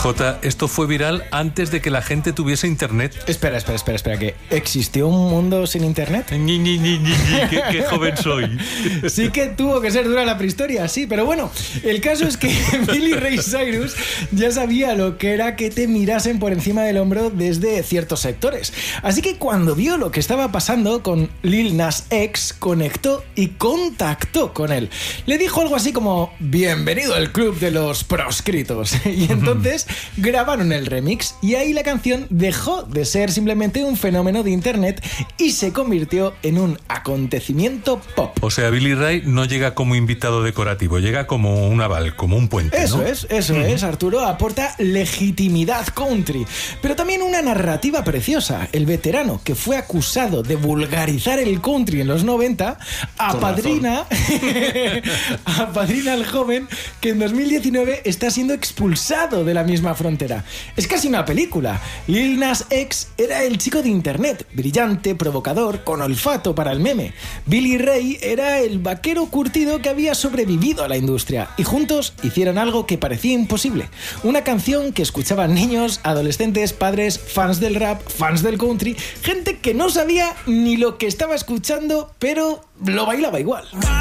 Jota, esto fue viral antes de que la gente tuviese internet. Espera, ¿que existió un mundo sin internet? Qué joven soy. Sí que tuvo que ser dura la prehistoria, sí, pero bueno, el caso es que Billy Ray Cyrus ya sabía lo que era que te mirasen por encima del hombro desde ciertos sectores. Así que cuando vio lo que estaba pasando con Lil Nas X, conectó y contactó con él. Le dijo algo así como: bienvenido al club de los proscritos. Y entonces grabaron el remix y ahí la canción dejó de ser simplemente un fenómeno de internet y se convirtió en un acontecimiento pop. O sea, Billy Ray no llega como invitado decorativo, llega como un aval, como un puente, Eso ¿no? es, Arturo, aporta legitimidad country, pero también una narrativa preciosa. El veterano que fue acusado de vulgarizar el country en los 90 apadrina al joven que en 2019 está siendo expulsado de la misma frontera. Es casi una película. Lil Nas X era el chico de internet, brillante, provocador, con olfato para el meme. Billy Ray era el vaquero curtido que había sobrevivido a la industria y juntos hicieron algo que parecía imposible. Una canción que escuchaban niños, adolescentes, padres, fans del rap, fans del country, gente que no sabía ni lo que estaba escuchando, pero lo bailaba igual.